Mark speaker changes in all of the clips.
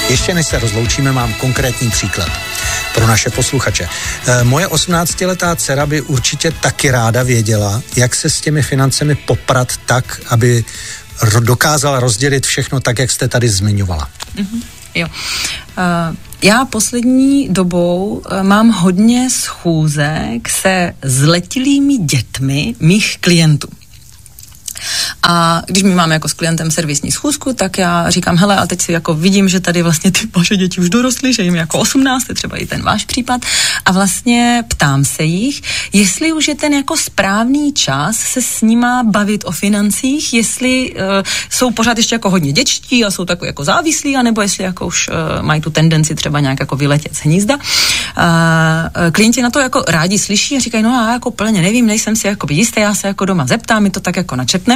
Speaker 1: Ještě než se rozloučíme, mám konkrétní příklad pro naše posluchače. Moje 18letá dcera by určitě taky ráda věděla, jak se s těmi financemi poprat tak, aby dokázala rozdělit všechno tak, jak jste tady zmiňovala.
Speaker 2: Jo. Já poslední dobou mám hodně schůzek se zletilými dětmi mých klientů. A když my máme jako s klientem servisní schůzku, tak já říkám, hele, a teď si jako vidím, že tady vlastně ty vaše děti už dorostly, že jim jako 18, třeba i ten váš případ, a vlastně ptám se jich, jestli už je ten jako správný čas se s nima bavit o financích, jestli jsou pořád ještě jako hodně dětští a jsou takový jako závislí, anebo jestli jako už mají tu tendenci třeba nějak jako vyletět z hnízda. Klienti na to jako rádi slyší a říkají, no já jako plně nevím, nejsem si jako jistý, já se jako doma zeptám, mi to tak jako načetnem.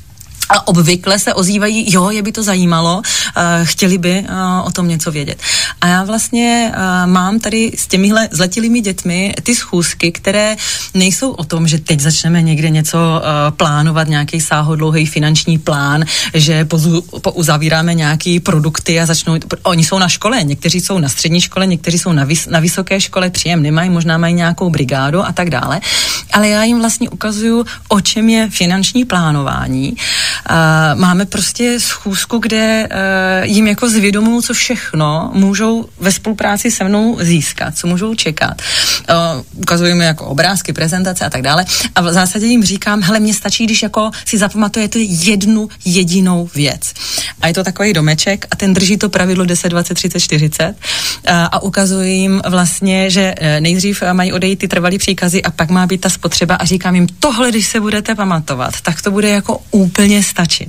Speaker 2: A obvykle se ozývají, jo, je by to zajímalo, chtěli by o tom něco vědět. A já vlastně mám tady s těmihle zletilými dětmi ty schůzky, které nejsou o tom, že teď začneme někde něco plánovat, nějaký sáhodlouhý finanční plán, že uzavíráme nějaký produkty a začnou, oni jsou na škole, někteří jsou na střední škole, někteří jsou na vysoké škole, příjem nemají, možná mají nějakou brigádu a tak dále, ale já jim vlastně ukazuju, o čem je finanční plánování. Máme prostě schůzku, kde jim jako zvědomují, co všechno můžou ve spolupráci se mnou získat, co můžou čekat. Ukazujeme jako obrázky, prezentace a tak dále. A v zásadě jim říkám, hele, mně stačí, když jako si zapamatujete jednu jedinou věc. A je to takový domeček a ten drží to pravidlo 10, 20, 30, 40 a ukazuji jim vlastně, že nejdřív mají odejít ty trvalý příkazy a pak má být ta spotřeba a říkám jim, tohle, když se budete pamatovat, tak to bude jako úplně stačit.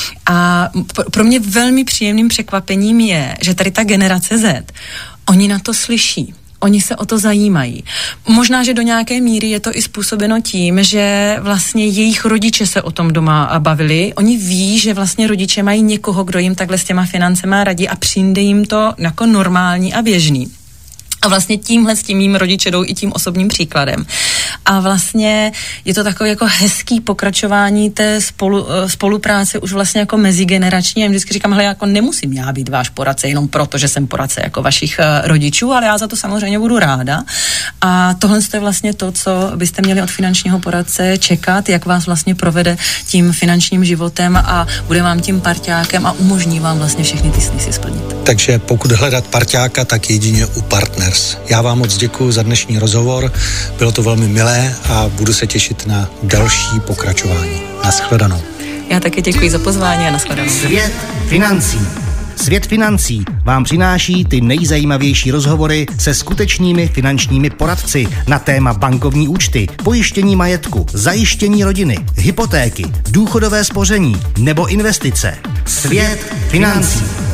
Speaker 2: A pro mě velmi příjemným překvapením je, že tady ta generace Z, oni na to slyší. Oni se o to zajímají. Možná, že do nějaké míry je to i způsobeno tím, že vlastně jejich rodiče se o tom doma bavili. Oni ví, že vlastně rodiče mají někoho, kdo jim takhle s těma financema radí a přijde jim to jako normální a běžný. A vlastně tímhle s tím mým rodiče jdou i tím osobním příkladem. A vlastně je to takové jako hezký pokračování té spolupráce už vlastně jako mezigenerační. Já vždycky říkám, hele, jako nemusím já být váš poradce jenom proto, že jsem poradce jako vašich rodičů, ale já za to samozřejmě budu ráda. A tohle je vlastně to, co byste měli od finančního poradce čekat, jak vás vlastně provede tím finančním životem a bude vám tím parťákem a umožní vám vlastně všechny ty sny si splnit.
Speaker 1: Takže pokud hledat parťáka, tak jedině u Partners. Já vám moc děkuji za dnešní rozhovor, bylo to velmi milé a budu se těšit na další pokračování. Naschledanou.
Speaker 2: Já taky děkuji za pozvání a naschledanou.
Speaker 3: Svět financí. Svět financí vám přináší ty nejzajímavější rozhovory se skutečnými finančními poradci na téma bankovní účty, pojištění majetku, zajištění rodiny, hypotéky, důchodové spoření nebo investice. Svět financí.